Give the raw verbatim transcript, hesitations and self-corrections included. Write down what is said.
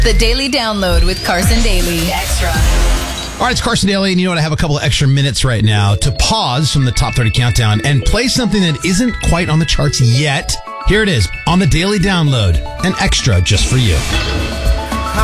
The Daily Download with Carson Daly. Extra. All right, it's Carson Daly, and you know what? I have a couple of extra minutes right now to pause from the Top thirty Countdown and play something that isn't quite on the charts yet. Here it is on the Daily Download, an extra just for you.